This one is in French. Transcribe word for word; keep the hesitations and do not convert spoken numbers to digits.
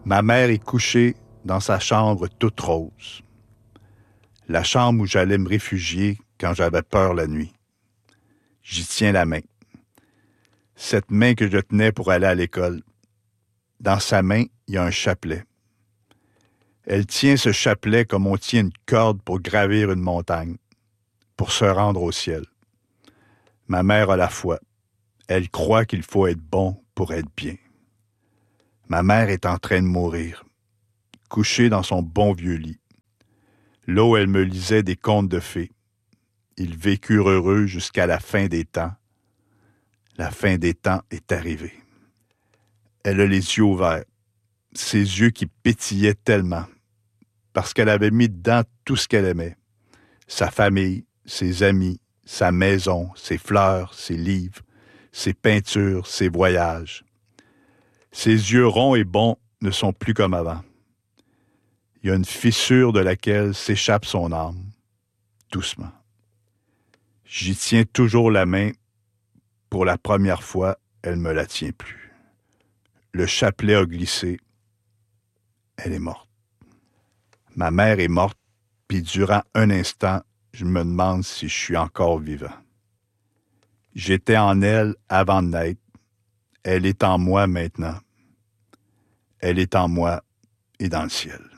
Ma mère est couchée dans sa chambre toute rose. La chambre où j'allais me réfugier quand j'avais peur la nuit. J'y tiens la main. Cette main que je tenais pour aller à l'école. Dans sa main, il y a un chapelet. Elle tient ce chapelet comme on tient une corde pour gravir une montagne, pour se rendre au ciel. Ma mère a la foi. Elle croit qu'il faut être bon pour être bien. Ma mère est en train de mourir, couchée dans son bon vieux lit. Là où elle me lisait des contes de fées. Ils vécurent heureux jusqu'à la fin des temps. La fin des temps est arrivée. Elle a les yeux ouverts, ses yeux qui pétillaient tellement, parce qu'elle avait mis dedans tout ce qu'elle aimait. Sa famille, ses amis, sa maison, ses fleurs, ses livres, ses peintures, ses voyages. Ses yeux ronds et bons ne sont plus comme avant. Il y a une fissure de laquelle s'échappe son âme, doucement. J'y tiens toujours la main. Pour la première fois, elle me la tient plus. Le chapelet a glissé. Elle est morte. Ma mère est morte, puis durant un instant, je me demande si je suis encore vivant. J'étais en elle avant de naître. Elle est en moi maintenant. Elle est en moi et dans le ciel.